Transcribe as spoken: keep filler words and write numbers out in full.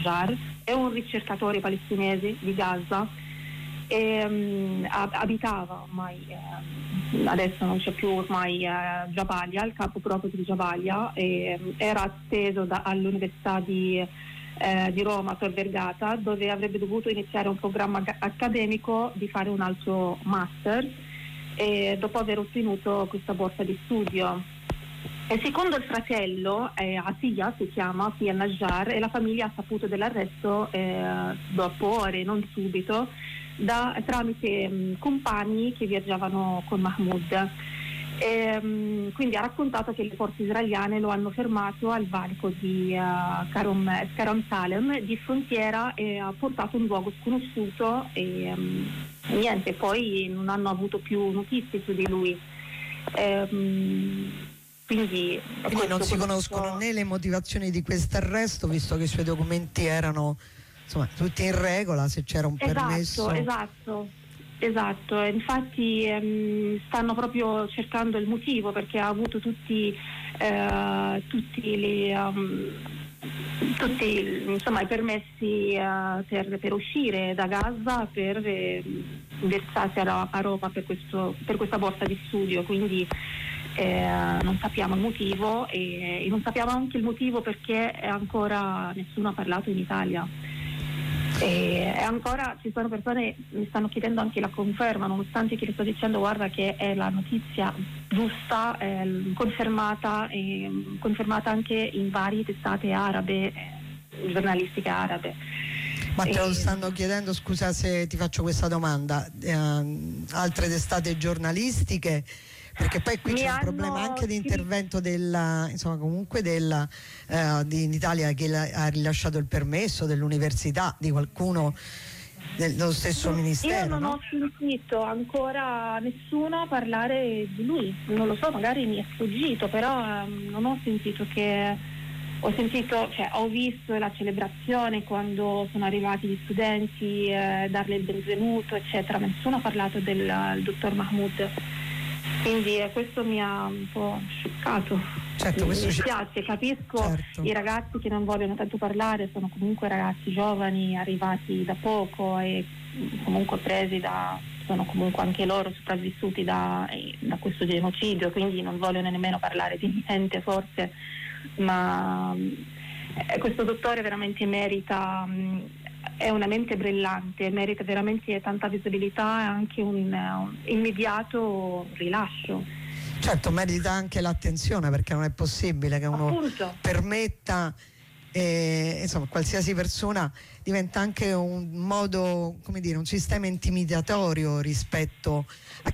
Najjar, è un ricercatore palestinese di Gaza e um, abitava ormai, eh, adesso non c'è più ormai, eh, Jabalia, il capo proprio di Jabalia, e um, era atteso da, all'Università di, eh, di Roma Tor Vergata, dove avrebbe dovuto iniziare un programma ga- accademico di fare un altro master, e dopo aver ottenuto questa borsa di studio. E secondo il fratello, eh, Atiyah si chiama, Atiyah Najjar, e la famiglia ha saputo dell'arresto eh, dopo ore, non subito, da, tramite mh, compagni che viaggiavano con Mahmoud. E, mh, quindi ha raccontato che le forze israeliane lo hanno fermato al valico di uh, Karam, Karam Salem di frontiera, e ha portato in un luogo sconosciuto e mh, niente, poi non hanno avuto più notizie su di lui. E, mh, Quindi, Quindi non si conoscono né le motivazioni di questo arresto, visto che i suoi documenti erano insomma tutti in regola, se c'era un esatto, permesso. Esatto, esatto. Infatti ehm, stanno proprio cercando il motivo, perché ha avuto tutti, eh, tutti, li, um, tutti insomma, i permessi uh, per, per uscire da Gaza, per eh, versarsi a, a Roma per, questo, per questa borsa di studio, quindi Eh, non sappiamo il motivo, e, e non sappiamo anche il motivo perché ancora nessuno ha parlato in Italia, e, e ancora ci sono persone che mi stanno chiedendo anche la conferma, nonostante che le sto dicendo guarda che è la notizia giusta, eh, confermata, eh, confermata anche in varie testate arabe, eh, giornalistiche arabe. Ma te lo E, stanno chiedendo, scusa se ti faccio questa domanda, eh, altre testate giornalistiche? Perché poi qui Mi c'è un hanno problema anche di scritto- intervento della, insomma comunque della, eh, di, in Italia, che la, ha rilasciato il permesso dell'università, di qualcuno del- dello stesso ministero. Io non no? ho sentito ancora nessuno parlare di lui, non lo so, magari mi è sfuggito, però ehm, non ho sentito che ho sentito, cioè ho visto la celebrazione quando sono arrivati gli studenti, eh, darle il benvenuto eccetera, ma nessuno ha parlato del, del dottor Mahmoud. Quindi eh, questo mi ha un po' scioccato. Certo, questo mi ci- dispiace, capisco Certo. i ragazzi che non vogliono tanto parlare, sono comunque ragazzi giovani, arrivati da poco e comunque presi da, sono comunque anche loro sopravvissuti da, eh, da questo genocidio, quindi non vogliono nemmeno parlare di niente forse, ma eh, questo dottore veramente merita, mh, è una mente brillante, merita veramente tanta visibilità e anche un, un immediato rilascio. Certo, merita anche l'attenzione, perché non è possibile che uno Appunto. permetta, eh, insomma, qualsiasi persona, diventa anche un modo, come dire, un sistema intimidatorio rispetto a